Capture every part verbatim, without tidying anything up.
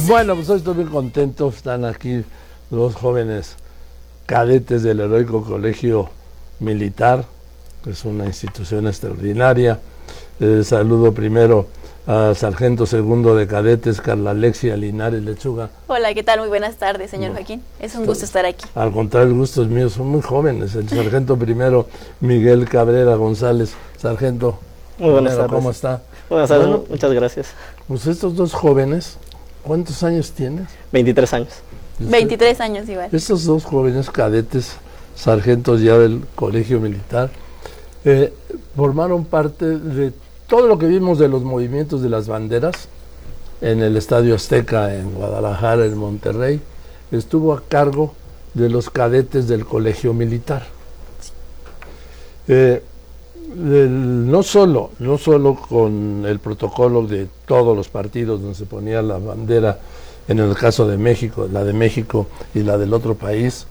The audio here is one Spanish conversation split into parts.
Bueno, pues hoy estoy muy contento, están aquí los jóvenes cadetes del Heroico Colegio Militar, que es una institución extraordinaria. Eh, saludo primero al sargento segundo de cadetes, Carla Alexia Linares Lechuga. Hola, ¿qué tal? Muy buenas tardes, señor no, Joaquín. Es un gusto estar aquí. Al contrario, el gusto es mío, son muy jóvenes. El sargento primero, Miguel Cabrera González. Sargento, muy buenas primero, tardes. ¿Cómo está? Buenas tardes, bueno, muchas gracias. Pues estos dos jóvenes, ¿cuántos años tienes? veintitrés años. veintitrés años igual. Estos dos jóvenes cadetes, sargentos ya del Colegio Militar, eh, formaron parte de todo lo que vimos de los movimientos de las banderas en el Estadio Azteca, en Guadalajara, en Monterrey. Estuvo a cargo de los cadetes del Colegio Militar. Eh, el, no solo, no solo con el protocolo de todos los partidos donde se ponía la bandera, en el caso de México, la de México y la del otro país,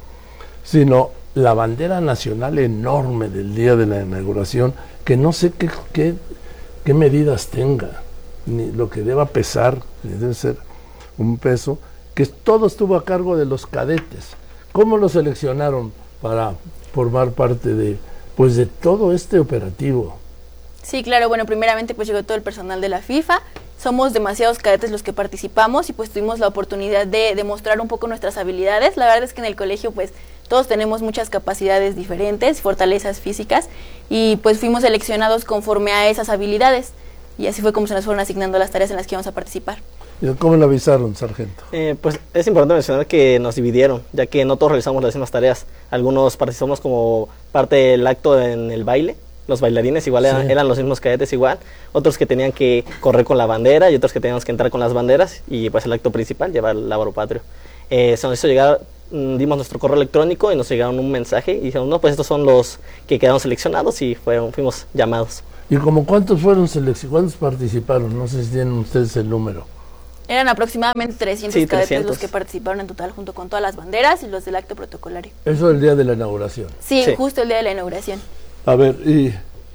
sino la bandera nacional enorme del día de la inauguración, que no sé qué, qué, qué medidas tenga, ni lo que deba pesar, debe ser un peso, que todo estuvo a cargo de los cadetes. ¿Cómo lo seleccionaron para formar parte de, pues, de todo este operativo? Sí, claro, bueno, primeramente pues llegó todo el personal de la FIFA. Somos demasiados cadetes los que participamos y pues tuvimos la oportunidad de demostrar un poco nuestras habilidades. La verdad es que en el colegio pues todos tenemos muchas capacidades diferentes, fortalezas físicas, y pues fuimos seleccionados conforme a esas habilidades, y así fue como se nos fueron asignando las tareas en las que íbamos a participar. ¿Y cómo lo avisaron, sargento? Eh, pues es importante mencionar que nos dividieron, ya que no todos realizamos las mismas tareas. Algunos participamos como parte del acto en el baile, los bailarines igual eran, sí. eran los mismos cadetes igual, otros que tenían que correr con la bandera y otros que teníamos que entrar con las banderas, y pues el acto principal, llevar el lábaro patrio. Eh, se nos hizo llegar, dimos nuestro correo electrónico y nos llegaron un mensaje y dijeron, no, pues estos son los que quedaron seleccionados, y fueron, fuimos llamados. ¿Y como cuántos fueron seleccionados? ¿Cuántos participaron? No sé si tienen ustedes el número. Eran aproximadamente trescientos sí, cadetes trescientos. Los que participaron en total, junto con todas las banderas y los del acto protocolario. Eso el día de la inauguración. Sí, sí. justo el día de la inauguración. A ver, ¿y,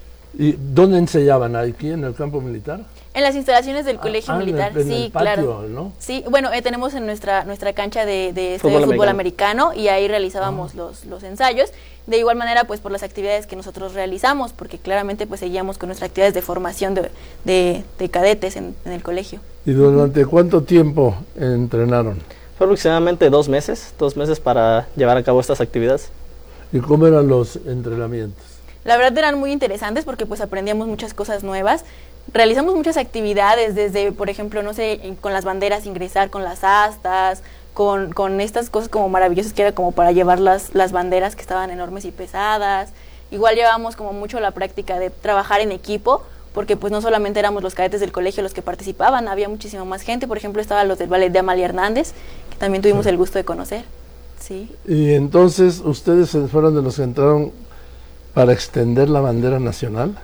y dónde ensayaban? ¿Aquí en el campo militar? En las instalaciones del Colegio ah, Militar, en el, en sí, el patio, claro. ¿no? Sí, bueno, eh, tenemos en nuestra nuestra cancha de, de, fútbol, de fútbol americano. americano, y ahí realizábamos ah. los, los ensayos. De igual manera, pues por las actividades que nosotros realizamos, porque claramente pues seguíamos con nuestras actividades de formación de, de, de cadetes en, en el colegio. ¿Y durante uh-huh. cuánto tiempo entrenaron? Fue aproximadamente dos meses, dos meses para llevar a cabo estas actividades. ¿Y cómo eran los entrenamientos? La verdad eran muy interesantes porque pues aprendíamos muchas cosas nuevas. Realizamos muchas actividades, desde, por ejemplo, no sé, con las banderas ingresar con las astas, con, con estas cosas como maravillosas que era como para llevar las, las banderas que estaban enormes y pesadas. Igual llevábamos como mucho la práctica de trabajar en equipo, porque pues no solamente éramos los cadetes del colegio los que participaban, había muchísima más gente. Por ejemplo, estaban los del ballet de Amalia Hernández, que también tuvimos sí. el gusto de conocer. Sí. Y entonces, ¿ustedes fueron de los que entraron para extender la bandera nacional?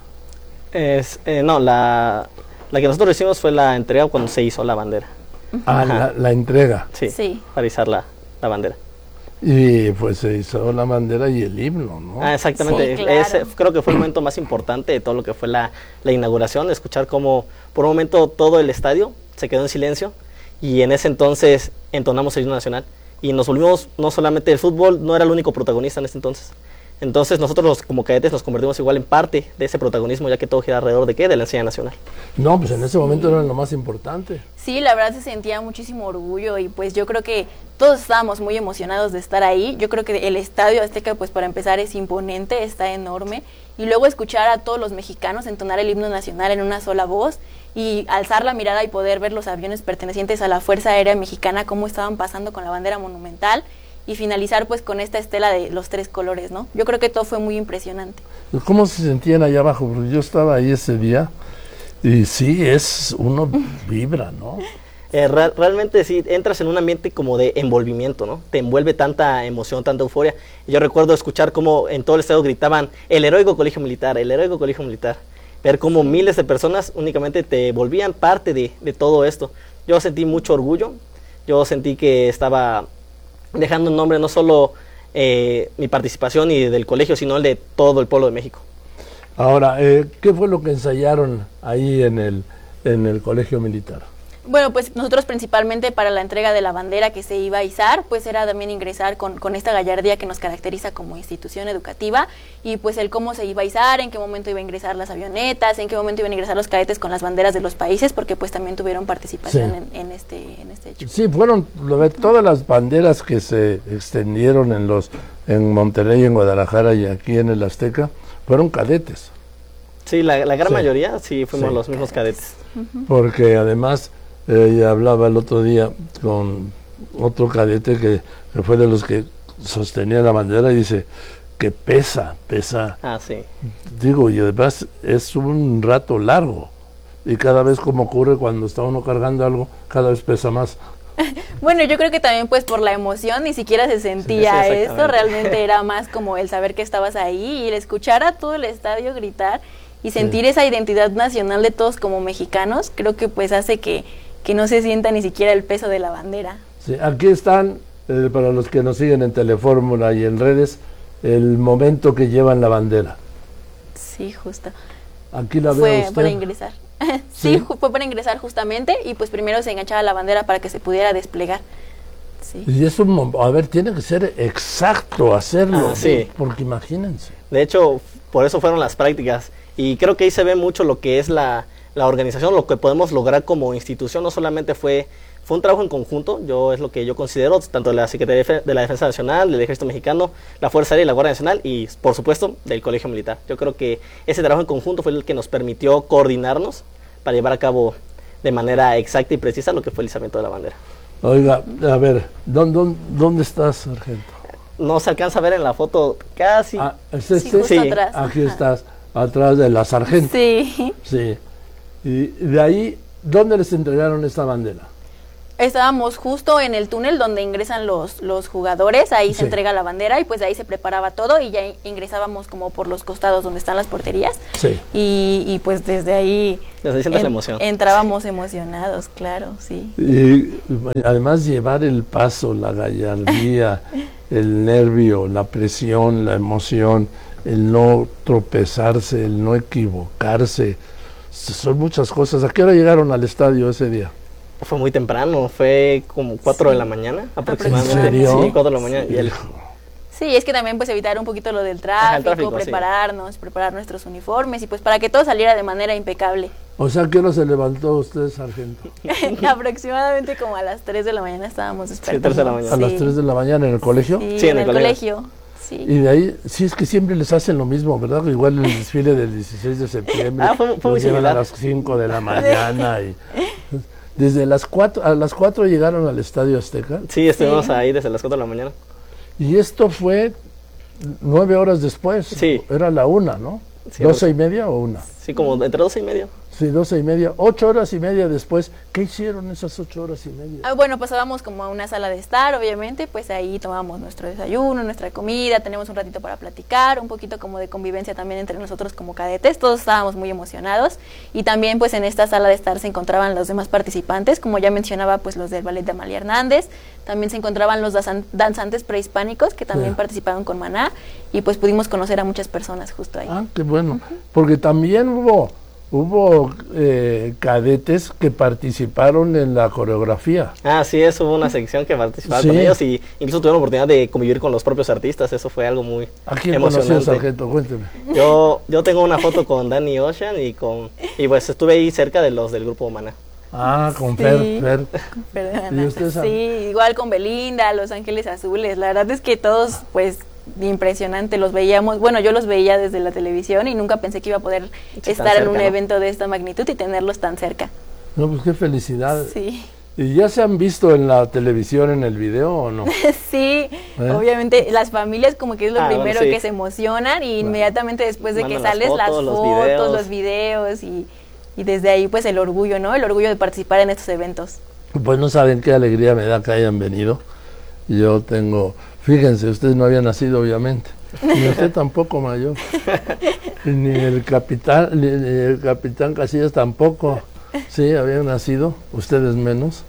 Es, eh, no, la, la que nosotros hicimos fue la entrega cuando se hizo la bandera. Ah, la, la entrega. Sí, sí. para izar la, la bandera. Y pues se hizo la bandera y el himno, ¿no? Ah, exactamente. Sí, claro. Ese creo que fue el momento más importante de todo lo que fue la, la inauguración, escuchar cómo por un momento todo el estadio se quedó en silencio, y en ese entonces entonamos el himno nacional, y nos volvimos, no solamente el fútbol no era el único protagonista en ese entonces. Entonces nosotros los, como cadetes nos convertimos igual en parte de ese protagonismo, ya que todo gira alrededor de ¿qué? De la enseñanza nacional. No, pues en ese momento sí. era lo más importante. Sí, la verdad se sentía muchísimo orgullo, y pues yo creo que todos estábamos muy emocionados de estar ahí. Yo creo que el Estadio Azteca, pues para empezar, es imponente, está enorme, y luego escuchar a todos los mexicanos entonar el himno nacional en una sola voz, y alzar la mirada y poder ver los aviones pertenecientes a la Fuerza Aérea Mexicana, cómo estaban pasando con la bandera monumental, y finalizar pues con esta estela de los tres colores, ¿no? Yo creo que todo fue muy impresionante. ¿Cómo se sentían allá abajo? Porque yo estaba ahí ese día y sí, es uno vibra, ¿no? Eh, real, realmente sí, entras en un ambiente como de envolvimiento, ¿no? Te envuelve tanta emoción, tanta euforia. Yo recuerdo escuchar cómo en todo el estado gritaban el Heroico Colegio Militar, el Heroico Colegio Militar. Ver cómo miles de personas únicamente te volvían parte de, de todo esto. Yo sentí mucho orgullo, yo sentí que estaba dejando un nombre no solo eh, mi participación y del colegio, sino el de todo el pueblo de México. Ahora, eh, ¿qué fue lo que ensayaron ahí en el, en el Colegio Militar? Bueno, pues nosotros principalmente para la entrega de la bandera que se iba a izar, pues era también ingresar con, con esta gallardía que nos caracteriza como institución educativa, y pues el cómo se iba a izar, en qué momento iba a ingresar las avionetas, en qué momento iban a ingresar los cadetes con las banderas de los países, porque pues también tuvieron participación sí. en, en, este, en este hecho. Sí, fueron lo de todas las banderas que se extendieron en los en Monterrey, en Guadalajara y aquí en el Azteca, fueron cadetes. Sí, la, la gran sí. mayoría sí fuimos sí. los mismos cadetes. Uh-huh. Porque además eh, hablaba el otro día con otro cadete que, que fue de los que sostenía la bandera y dice que pesa, pesa. Ah, sí. Digo, y además es un rato largo y cada vez como ocurre cuando está uno cargando algo, cada vez pesa más. Bueno, yo creo que también pues por la emoción ni siquiera se sentía sí, esto, realmente era más como el saber que estabas ahí y el escuchar a todo el estadio gritar y sentir sí. esa identidad nacional de todos como mexicanos, creo que pues hace que, que no se sienta ni siquiera el peso de la bandera. Sí, aquí están, eh, para los que nos siguen en Telefórmula y en redes, el momento que llevan la bandera. Sí, justo. Aquí la fue veo usted. Para ingresar. sí, ¿Sí? Fue para ingresar justamente y pues primero se enganchaba la bandera para que se pudiera desplegar. Sí. Y es un, a ver, tiene que ser exacto hacerlo, ah, sí. porque imagínense. De hecho, por eso fueron las prácticas y creo que ahí se ve mucho lo que es la, la organización, lo que podemos lograr como institución. No solamente fue fue un trabajo en conjunto, yo es lo que yo considero, tanto de la Secretaría de la Defensa Nacional, del Ejército Mexicano, la Fuerza Aérea y la Guardia Nacional y, por supuesto, del Colegio Militar. Yo creo que ese trabajo en conjunto fue el que nos permitió coordinarnos para llevar a cabo de manera exacta y precisa lo que fue el izamiento de la bandera. Oiga, a ver, ¿dónde, dónde, dónde estás, sargento? No se alcanza a ver en la foto casi. Ah, ¿es este? Sí, justo sí. atrás. Aquí estás, atrás de la sargento. Sí. Sí. Y de ahí, ¿dónde les entregaron esta bandera? Estábamos justo en el túnel donde ingresan los, los jugadores, ahí sí. se entrega la bandera y pues de ahí se preparaba todo y ya ingresábamos como por los costados donde están las porterías. Sí. Y, y pues desde ahí desde ahí sientes la emoción. Entrábamos emocionados, claro, sí. Y además llevar el paso, la gallardía, el nervio, la presión, la emoción, el no tropezarse, el no equivocarse, son muchas cosas. ¿A qué hora llegaron al estadio ese día? Fue muy temprano, fue como cuatro sí. de la mañana aproximadamente. ¿En serio? Sí, cuatro de la mañana. Sí. Y el... sí, es que también pues evitar un poquito lo del tráfico, Ajá, el tráfico prepararnos, sí. preparar nuestros uniformes y pues para que todo saliera de manera impecable. O sea, ¿a qué hora se levantó usted, sargento? Aproximadamente como a las tres de la mañana estábamos despertando. Sí, tres de la mañana. ¿A sí. las tres de la mañana en el colegio? Sí, sí en, en el, el colegio. colegio. Sí. Y de ahí, sí, es que siempre les hacen lo mismo, ¿verdad? Igual el desfile del dieciséis de septiembre, ah, fue, fue los llevan a las cinco de la mañana y... Desde las cuatro, a las cuatro llegaron al Estadio Azteca. Sí, estuvimos sí. ahí desde las cuatro de la mañana. Y esto fue nueve horas después. Sí. Era la una, ¿no? Sí, ¿Doce y media o una? Sí, como entre doce y media. Sí, doce y media. Ocho horas y media después. ¿Qué hicieron esas ocho horas y media? Ah, bueno, pasábamos como a una sala de estar, obviamente, pues ahí tomábamos nuestro desayuno, nuestra comida, tenemos un ratito para platicar, un poquito como de convivencia también entre nosotros como cadetes, todos estábamos muy emocionados y también pues en esta sala de estar se encontraban los demás participantes, como ya mencionaba pues los del ballet de Amalia Hernández, también se encontraban los danzantes prehispánicos que también sí. participaron con Maná y pues pudimos conocer a muchas personas justo ahí. Ah, qué bueno, uh-huh. porque también hubo... Hubo eh, cadetes que participaron en la coreografía. Ah, sí, eso hubo una sección que participaba sí. con ellos y incluso tuvieron la oportunidad de convivir con los propios artistas. Eso fue algo muy ¿A quién emocionante. conoció, sargento? Cuénteme. Yo, yo tengo una foto con Danny Ocean y con y pues estuve ahí cerca de los del grupo Maná. Ah, con sí. Fer, Fer. Fer ¿Y usted sabe? Sí, igual con Belinda, Los Ángeles Azules. La verdad es que todos, pues... impresionante, los veíamos, bueno, yo los veía desde la televisión y nunca pensé que iba a poder sí, estar cerca, en un ¿no? evento de esta magnitud y tenerlos tan cerca. No, pues qué felicidad. Sí. ¿Y ya se han visto en la televisión en el video o no? sí, ¿Eh? obviamente las familias como que es lo ah, primero bueno, sí. que se emocionan y bueno. inmediatamente después de Mandan que sales las fotos, las fotos, los videos, los videos y, y desde ahí pues el orgullo, ¿no? El orgullo de participar en estos eventos. Pues no saben qué alegría me da que hayan venido. Yo tengo, fíjense, usted no había nacido obviamente. Ni usted tampoco, mayor. Ni el capitán, ni el capitán Casillas tampoco. Sí, habían nacido, ustedes menos.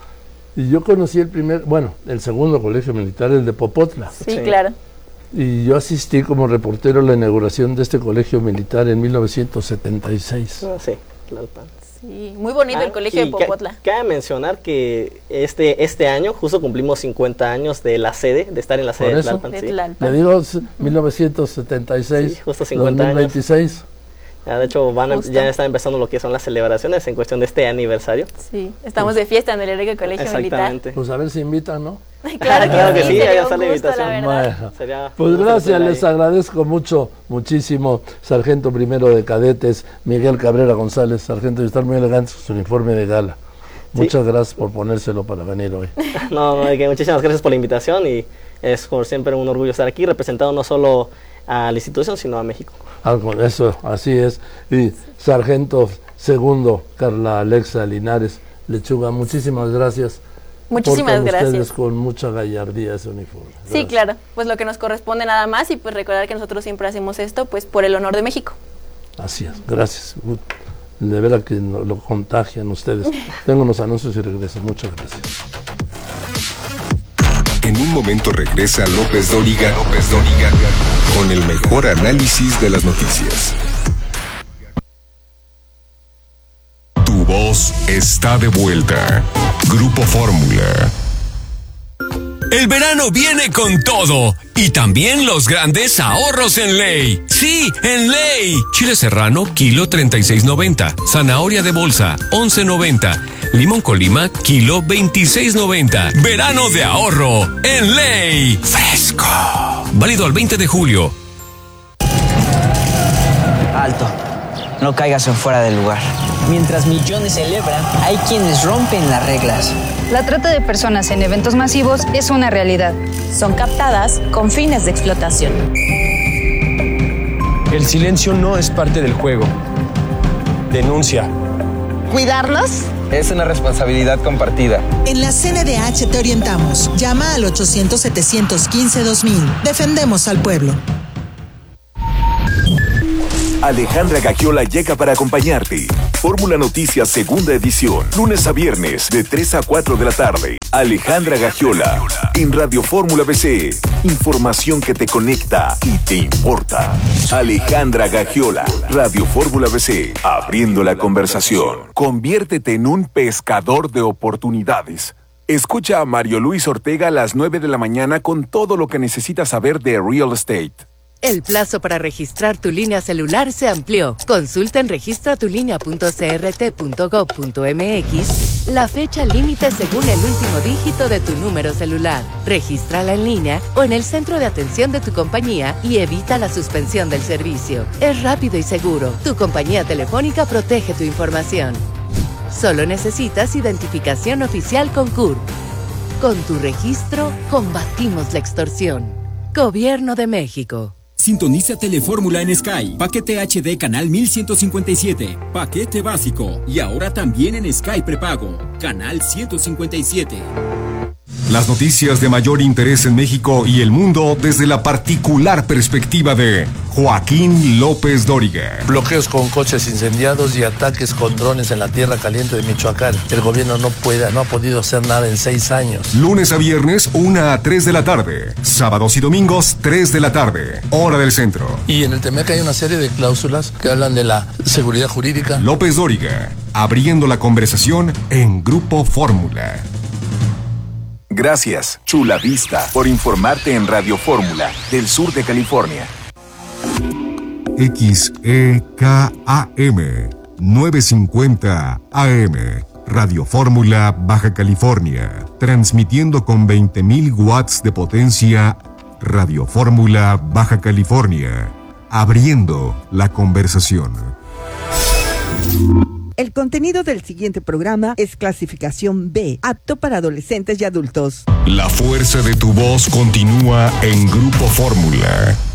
Y yo conocí el primer, bueno, el segundo colegio militar, el de Popotla. Sí, sí, claro. Y yo asistí como reportero a la inauguración de este colegio militar en mil novecientos setenta y seis. Ah, sí, claro. Sí, muy bonito ah, el colegio de Popotla. Ca cabe mencionar que este este año justo cumplimos cincuenta años de la sede, de estar en la sede de Tlalpan. Sí. Le digo mil novecientos setenta y seis, sí, justo cincuenta dos mil veintiséis. Años. Ya, de hecho, van a, ya están empezando lo que son las celebraciones en cuestión de este aniversario. Sí, estamos de fiesta en el Heroico Colegio Militar. Pues a ver si invitan, ¿no? Claro que, claro que sí, sí, ya está la invitación. Bueno, sería pues gracias, les agradezco mucho, muchísimo, Sargento Primero de Cadetes, Miguel Cabrera González, sargento, de estar muy elegante con su uniforme de gala. Sí. Muchas gracias por ponérselo para venir hoy. No, no, que muchísimas gracias por la invitación y es como siempre un orgullo estar aquí representando no solo a la institución, sino a México. Eso, así es. Y Sargento Segundo, Carla Alexa Linares Lechuga, muchísimas gracias. Muchísimas gracias. Ustedes con mucha gallardía ese uniforme. Gracias. Sí, claro, pues lo que nos corresponde nada más y pues recordar que nosotros siempre hacemos esto pues por el honor de México. Así es, gracias. De verdad que no, lo contagian ustedes. Tengo unos anuncios y regreso. Muchas gracias. En un momento regresa López Dóriga, López Dóriga con el mejor análisis de las noticias. Tu voz está de vuelta. Grupo Fórmula. El verano viene con todo y también los grandes ahorros en Ley. Sí, en Ley. Chile serrano, kilo treinta y seis noventa. Zanahoria de bolsa, once noventa. Limón Colima, kilo veintiséis noventa. Verano de ahorro en Ley. Fresco. Válido al veinte de julio. Alto. No caigas en fuera del lugar. Mientras millones celebran, hay quienes rompen las reglas. La trata de personas en eventos masivos es una realidad. Son captadas con fines de explotación. El silencio no es parte del juego. Denuncia. ¿Cuidarlos? Es una responsabilidad compartida. En la C N D H te orientamos. Llama al ochocientos, setecientos quince, dos mil. Defendemos al pueblo. Alejandra Gagiola llega para acompañarte. Fórmula Noticias Segunda Edición, lunes a viernes de tres a cuatro de la tarde. Alejandra Gagiola, en Radio Fórmula B C. Información que te conecta y te importa. Alejandra Gagiola, Radio Fórmula B C, abriendo la conversación. Conviértete en un pescador de oportunidades. Escucha a Mario Luis Ortega a las nueve de la mañana con todo lo que necesitas saber de real estate. El plazo para registrar tu línea celular se amplió. Consulta en registra tu línea punto c r t punto gov punto m x la fecha límite según el último dígito de tu número celular. Regístrala en línea o en el centro de atención de tu compañía y evita la suspensión del servicio. Es rápido y seguro. Tu compañía telefónica protege tu información. Solo necesitas identificación oficial con C U R P. Con tu registro, combatimos la extorsión. Gobierno de México. Sintoniza Telefórmula en Sky. Paquete H D Canal mil ciento cincuenta y siete. Paquete básico. Y ahora también en Sky Prepago. Canal ciento cincuenta y siete. Las noticias de mayor interés en México y el mundo desde la particular perspectiva de Joaquín López Dóriga. Bloqueos con coches incendiados y ataques con drones en la tierra caliente de Michoacán. El gobierno no puede, no ha podido hacer nada en seis años. Lunes a viernes, una a tres de la tarde. Sábados y domingos, tres de la tarde. Hora del centro. Y en el T-MEC hay una serie de cláusulas que hablan de la seguridad jurídica. López Dóriga, abriendo la conversación en Grupo Fórmula. Gracias, Chula Vista, por informarte en Radio Fórmula del sur de California. X E K A M novecientos cincuenta A M, Radio Fórmula Baja California, transmitiendo con veinte mil watts de potencia. Radio Fórmula Baja California, abriendo la conversación. El contenido del siguiente programa es clasificación B, apto para adolescentes y adultos. La fuerza de tu voz continúa en Grupo Fórmula.